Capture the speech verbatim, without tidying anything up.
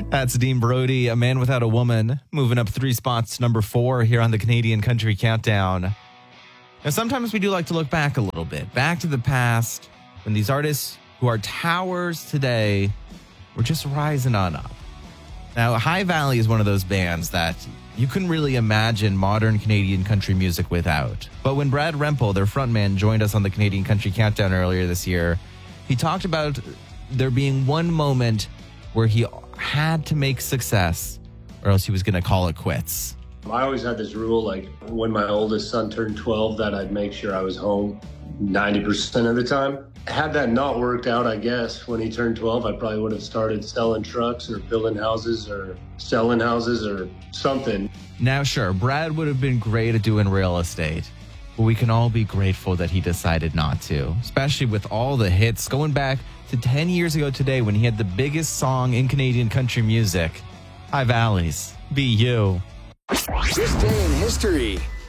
That's Dean Brody, A Man Without a Woman, moving up three spots to number four here on the Canadian Country Countdown. Now, sometimes we do like to look back a little bit, back to the past, when these artists who are towers today were just rising on up. Now, High Valley is one of those bands that you couldn't really imagine modern Canadian country music without. But when Brad Rempel, their frontman, joined us on the Canadian Country Countdown earlier this year, he talked about there being one moment where he had to make success or else he was going to call it quits. I always had this rule, like when my oldest son turned twelve, that I'd make sure I was home ninety percent of the time. Had that not worked out, I guess, when he turned twelve, I probably would have started selling trucks or building houses or selling houses or something. Now, sure, Brad would have been great at doing real estate, but we can all be grateful that he decided not to, especially with all the hits going back to ten years ago today when he had the biggest song in Canadian country music, High Valley's Be You. This day in history.